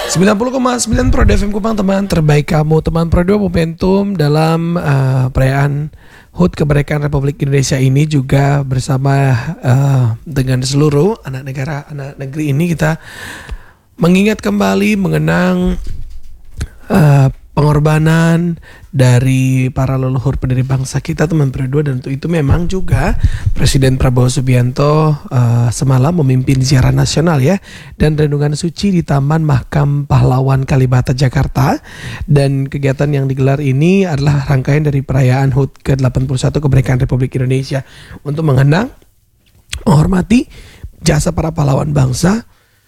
90,9 Pro FM Kupang, teman terbaik kamu, teman Pro 2 momentum dalam perayaan HUT kemerdekaan Republik Indonesia ini juga bersama dengan seluruh anak negara, anak negeri ini kita mengingat kembali mengenang pengorbanan dari para leluhur pendiri bangsa kita, teman Pro 2, dan untuk itu memang juga Presiden Prabowo Subianto semalam memimpin ziarah nasional ya dan renungan suci di Taman Makam Pahlawan Kalibata Jakarta, dan kegiatan yang digelar ini adalah rangkaian dari perayaan HUT ke-81 kemerdekaan Republik Indonesia untuk mengenang, menghormati jasa para pahlawan bangsa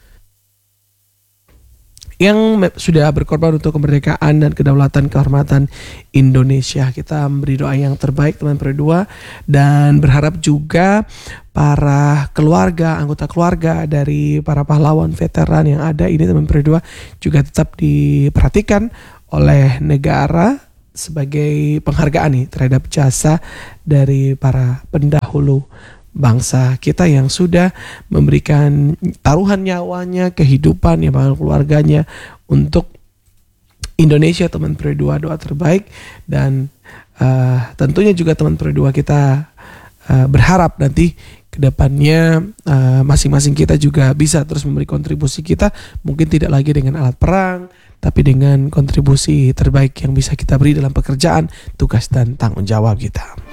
yang sudah berkorban untuk kemerdekaan dan kedaulatan kehormatan Indonesia. Kita memberi doa yang terbaik, teman Pro 2, dan berharap juga para keluarga, anggota keluarga dari para pahlawan veteran yang ada ini, teman Pro 2, juga tetap diperhatikan oleh negara sebagai penghargaan nih terhadap jasa dari para pendahulu bangsa kita yang sudah memberikan taruhan nyawanya, kehidupan ya, bahkan keluarganya untuk Indonesia. Teman Pro 2, doa terbaik, dan tentunya juga teman Pro 2 kita berharap nanti kedepannya masing-masing kita juga bisa terus memberi kontribusi kita, mungkin tidak lagi dengan alat perang, tapi dengan kontribusi terbaik yang bisa kita beri dalam pekerjaan, tugas dan tanggung jawab kita.